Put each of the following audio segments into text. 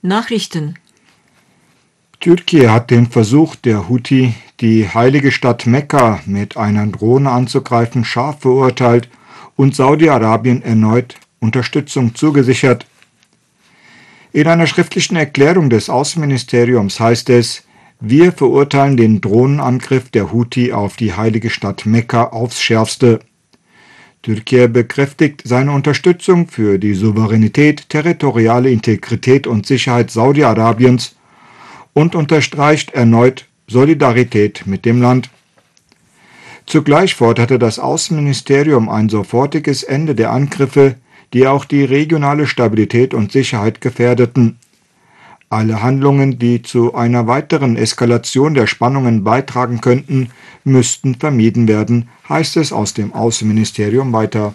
Nachrichten. Türkei hat den Versuch der Houthi, die heilige Stadt Mekka mit einer Drohne anzugreifen, scharf verurteilt und Saudi-Arabien erneut Unterstützung zugesichert. In einer schriftlichen Erklärung des Außenministeriums heißt es: Wir verurteilen den Drohnenangriff der Houthi auf die heilige Stadt Mekka aufs Schärfste. Türkei bekräftigt seine Unterstützung für die Souveränität, territoriale Integrität und Sicherheit Saudi-Arabiens und unterstreicht erneut Solidarität mit dem Land. Zugleich forderte das Außenministerium ein sofortiges Ende der Angriffe, die auch die regionale Stabilität und Sicherheit gefährdeten. Alle Handlungen, die zu einer weiteren Eskalation der Spannungen beitragen könnten, müssten vermieden werden, heißt es aus dem Außenministerium weiter.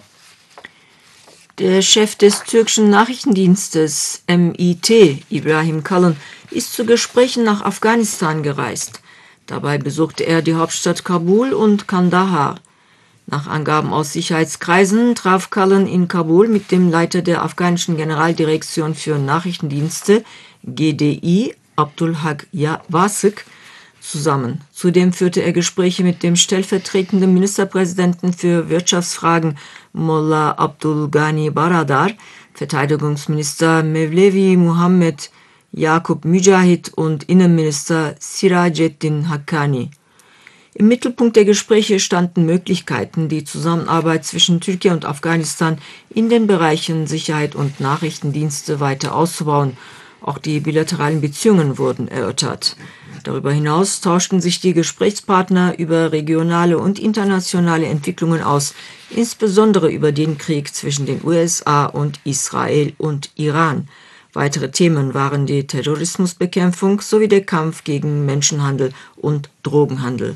Der Chef des türkischen Nachrichtendienstes MIT, Ibrahim Kalın, ist zu Gesprächen nach Afghanistan gereist. Dabei besuchte er die Hauptstadt Kabul und Kandahar. Nach Angaben aus Sicherheitskreisen traf Kalın in Kabul mit dem Leiter der afghanischen Generaldirektion für Nachrichtendienste, GDI, Abdulhak Wasik, zusammen. Zudem führte er Gespräche mit dem stellvertretenden Ministerpräsidenten für Wirtschaftsfragen, Mullah Abdul Ghani Baradar, Verteidigungsminister Mevlevi Muhammed Yaqub Mücahit und Innenminister Siraceddin Haqqani. Im Mittelpunkt der Gespräche standen Möglichkeiten, die Zusammenarbeit zwischen Türkei und Afghanistan in den Bereichen Sicherheit und Nachrichtendienste weiter auszubauen. Auch die bilateralen Beziehungen wurden erörtert. Darüber hinaus tauschten sich die Gesprächspartner über regionale und internationale Entwicklungen aus, insbesondere über den Krieg zwischen den USA und Israel und Iran. Weitere Themen waren die Terrorismusbekämpfung sowie der Kampf gegen Menschenhandel und Drogenhandel.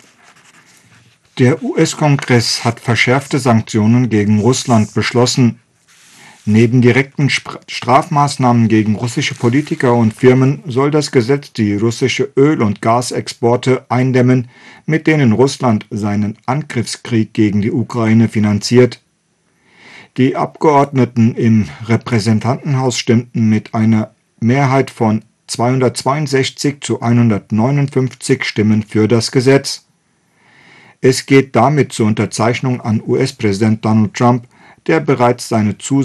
Der US-Kongress hat verschärfte Sanktionen gegen Russland beschlossen. Neben direkten Strafmaßnahmen gegen russische Politiker und Firmen soll das Gesetz die russische Öl- und Gasexporte eindämmen, mit denen Russland seinen Angriffskrieg gegen die Ukraine finanziert. Die Abgeordneten im Repräsentantenhaus stimmten mit einer Mehrheit von 262 zu 159 Stimmen für das Gesetz. Es geht damit zur Unterzeichnung an US-Präsident Donald Trump, der bereits seine Zusagen